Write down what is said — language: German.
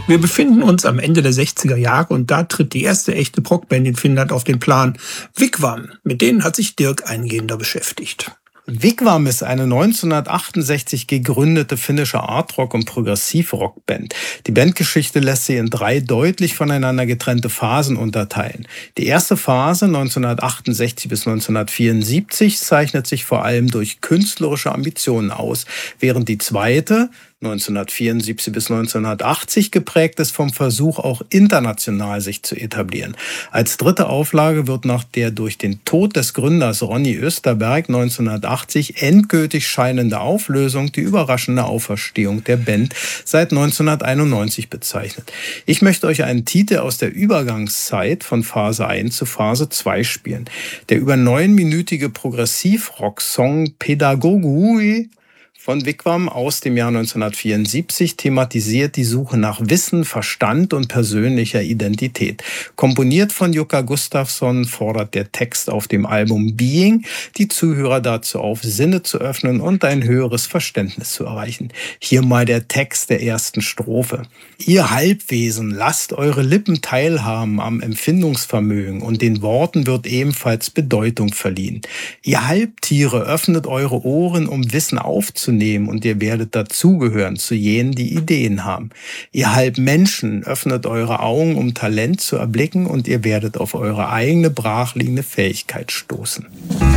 Wir befinden uns am Ende der 60er Jahre und da tritt die erste echte Prog-Band in Finnland auf den Plan. Wigwam. Mit denen hat sich Dirk eingehender beschäftigt. Wigwam ist eine 1968 gegründete finnische Artrock- und Progressivrock-Band. Die Bandgeschichte lässt sie in 3 deutlich voneinander getrennte Phasen unterteilen. Die erste Phase, 1968 bis 1974, zeichnet sich vor allem durch künstlerische Ambitionen aus, während die zweite, 1974 bis 1980, geprägt ist vom Versuch, auch international sich zu etablieren. Als dritte Auflage wird nach der durch den Tod des Gründers Ronny Österberg 1980 endgültig scheinende Auflösung die überraschende Auferstehung der Band seit 1991 bezeichnet. Ich möchte euch einen Titel aus der Übergangszeit von Phase 1 zu Phase 2 spielen. Der über 9-minütige Progressivrock-Song Pedagogui von Wigwam aus dem Jahr 1974 thematisiert die Suche nach Wissen, Verstand und persönlicher Identität. Komponiert von Jukka Gustafsson fordert der Text auf dem Album Being die Zuhörer dazu auf, Sinne zu öffnen und ein höheres Verständnis zu erreichen. Hier mal der Text der ersten Strophe. Ihr Halbwesen, lasst eure Lippen teilhaben am Empfindungsvermögen und den Worten wird ebenfalls Bedeutung verliehen. Ihr Halbtiere, öffnet eure Ohren, um Wissen aufzunehmen und ihr werdet dazugehören zu jenen, die Ideen haben. Ihr Halbmenschen, öffnet eure Augen, um Talent zu erblicken und ihr werdet auf eure eigene brachliegende Fähigkeit stoßen.